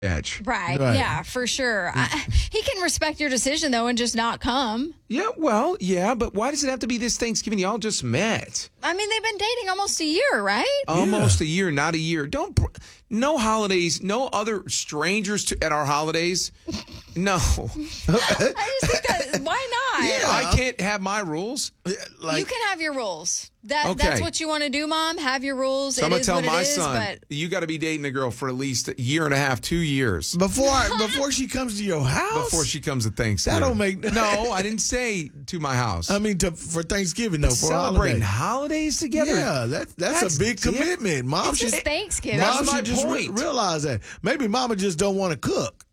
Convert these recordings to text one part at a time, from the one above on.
edge. Right. Yeah, for sure. He can respect your decision, though, and just not come. Yeah, well, yeah, but why does it have to be this Thanksgiving? Y'all just met. I mean, they've been dating almost a year, right? Almost a year, not a year. No holidays, no other strangers at our holidays. No. I just think that, why not? Yeah, I can't have my rules. You can have your rules. That's what you want to do, Mom. Have your rules. So I'm going to tell my son, but you got to be dating a girl for at least a year and a half, 2 years. Before she comes to your house? Before she comes to Thanksgiving. That don't make... No, I didn't say to my house. I mean, for Thanksgiving, though, for celebrating holidays together. Yeah, that's a big commitment. Mom it's just Thanksgiving. Mom That's my should just point. realize that. Maybe Mama just don't want to cook.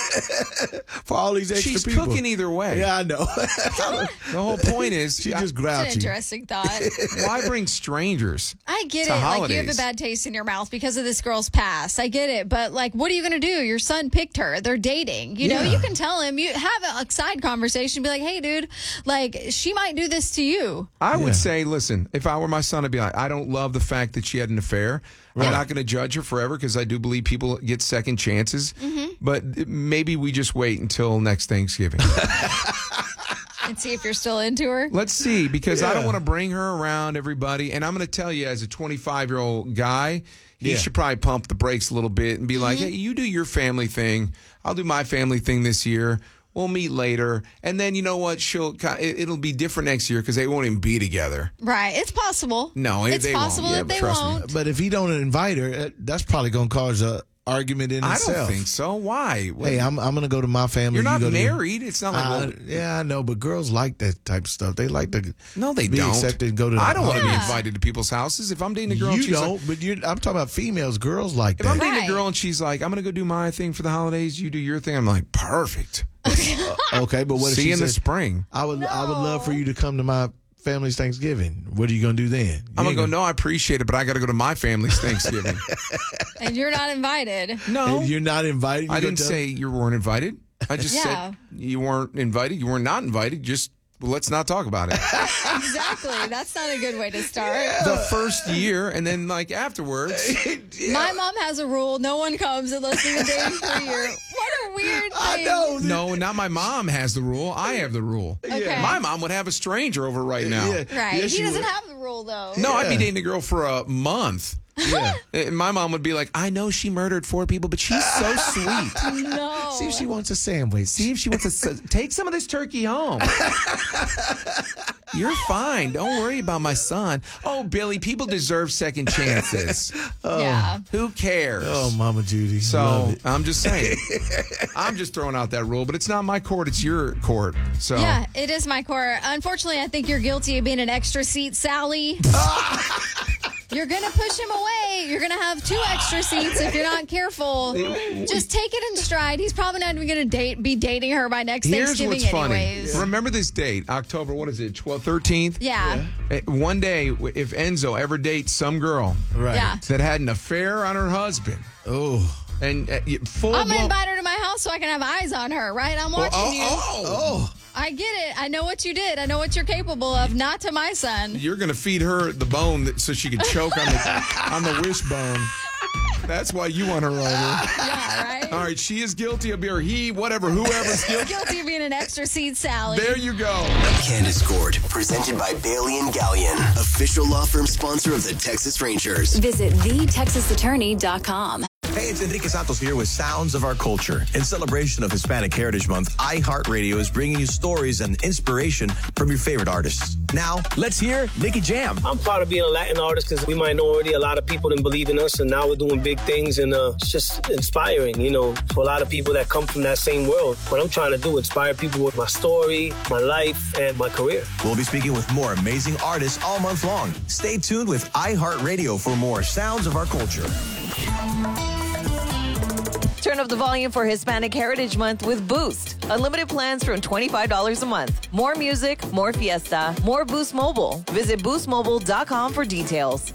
For all these extra people. She's cooking either way. Yeah, I know. The whole point is she just It's grouchy. an interesting thought. why bring strangers? I get to it. holidays? Like, you have a bad taste in your mouth because of this girl's past. I get it. But, like, what are you going to do? Your son picked her. They're dating. You know, you can tell him. You have a side conversation. Be like, hey, dude, like, she might do this to you. I would say, listen, if I were my son, I'd be like, I don't love the fact that she had an affair. I'm not going to judge her forever because I do believe people get second chances. But maybe we just wait until next Thanksgiving. And see if you're still into her. Let's see, because I don't want to bring her around everybody. And I'm going to tell you, as a 25-year-old guy, he should probably pump the brakes a little bit and be like, hey, you do your family thing. I'll do my family thing this year. We'll meet later. And then, you know what? It'll be different next year because they won't even be together. Right. It's possible. No, it's they possible won't. that they trust me. won't. But if he don't invite her, that's probably going to cause a argument in itself. I don't think so. Why? Hey, I'm going to go to my family. You're not you go married. It's not like... yeah, I know, but girls like that type of stuff. They like to No, they be don't. accepted and go to I don't want to be Yeah. invited to people's houses. If I'm dating a girl and You she's don't, like... but I'm talking about females. Girls like If I'm that. dating a Right. girl and she's like, I'm going to go do my thing for the holidays, you do your thing, I'm like, perfect. Okay, but what if See she you in the said, spring. I would love for you to come to my family's Thanksgiving. What are you going to do then? I'm going to go, no, I appreciate it, but I got to go to my family's Thanksgiving. And you're not invited. No. You're not invited? I didn't say you weren't invited. I just Yeah. said you weren't invited. You were not invited. Just let's not talk about it. Exactly. That's not a good way to start. The first year, and then like afterwards. My mom has a rule. No one comes unless they've been dating for a year. What a weird thing. I know. No, not my mom has the rule. I have the rule. Okay. My mom would have a stranger over right now. Yeah. Right. Yes, he you doesn't would. have the rule, though. No, I'd be Yeah. dating a girl for a month. Yeah. And my mom would be like, I know she murdered 4 people, but she's so sweet. No. See if she wants a sandwich. See if she wants to take some of this turkey home. You're fine. Don't worry about my son. Oh, Billy, people deserve second chances. Yeah. Who cares? Oh, Mama Judy. So Love it. I'm just saying. I'm just throwing out that rule, but it's not my court. It's your court. So Yeah, it is my court. Unfortunately, I think you're guilty of being an extra seat, Sally. You're going to push him away. You're going to have 2 extra seats if you're not careful. Just take it in stride. He's probably not even going to be dating her by next here's Thanksgiving what's anyways. funny. Remember this date, October, what is it, 12th, 13th? Yeah. One day, if Enzo ever dates some girl Right. Yeah. that had an affair on her husband, Oh. and full I'm going to blown... invite her to my house so I can have eyes on her, right? I'm watching you. Oh. I get it. I know what you did. I know what you're capable of. Not to my son. You're going to feed her the bone so she can choke on the wishbone. That's why you want her over. Yeah, right? All right, she is guilty of or he, whatever, whoever's guilty. Guilty of being an extra seat, Sally. There you go. Candace Court, presented by Bailey and Gallion, official law firm sponsor of the Texas Rangers. Visit thetexasattorney.com. Hey, it's Enrique Santos here with Sounds of Our Culture. In celebration of Hispanic Heritage Month, iHeartRadio is bringing you stories and inspiration from your favorite artists. Now, let's hear Nicky Jam. I'm proud of being a Latin artist because we minority, a lot of people didn't believe in us, and now we're doing big things, and it's just inspiring, you know, for a lot of people that come from that same world. What I'm trying to do, inspire people with my story, my life, and my career. We'll be speaking with more amazing artists all month long. Stay tuned with iHeartRadio for more Sounds of Our Culture. Turn up the volume for Hispanic Heritage Month with Boost. Unlimited plans from $25 a month. More music, more fiesta, more Boost Mobile. Visit boostmobile.com for details.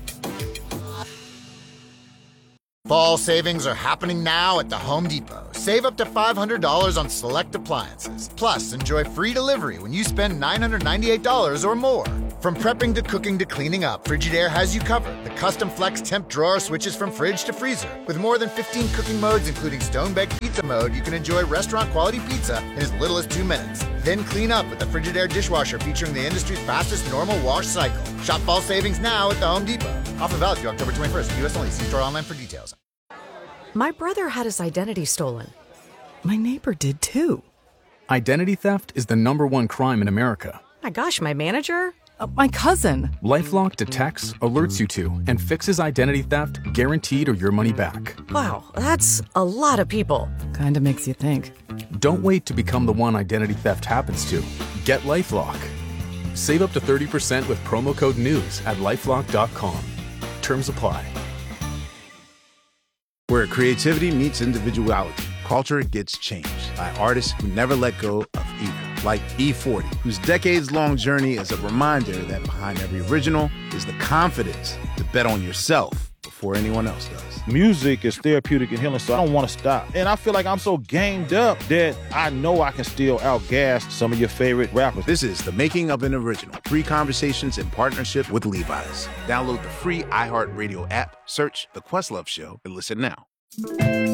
Fall savings are happening now at the Home Depot. Save up to $500 on select appliances. Plus, enjoy free delivery when you spend $998 or more. From prepping to cooking to cleaning up, Frigidaire has you covered. The custom flex temp drawer switches from fridge to freezer. With more than 15 cooking modes, including stone-baked pizza mode, you can enjoy restaurant-quality pizza in as little as 2 minutes. Then clean up with the Frigidaire dishwasher featuring the industry's fastest normal wash cycle. Shop fall savings now at the Home Depot. Offer valid through October 21st. U.S. only. See store online for details. My brother had his identity stolen. My neighbor did too. Identity theft is the #1 crime in America. My gosh, my manager? My cousin. LifeLock detects, alerts you to, and fixes identity theft guaranteed or your money back. Wow, that's a lot of people. Kinda makes you think. Don't wait to become the one identity theft happens to. Get LifeLock. Save up to 30% with promo code NEWS at LifeLock.com. Terms apply. Where creativity meets individuality, culture gets changed by artists who never let go of either. Like E40, whose decades-long journey is a reminder that behind every original is the confidence to bet on yourself before anyone else does. Music is therapeutic and healing, so I don't want to stop. And I feel like I'm so gamed up that I know I can still outgas some of your favorite rappers. This is The Making of an Original. 3 conversations in partnership with Levi's. Download the free iHeartRadio app, search The Questlove Show, and listen now.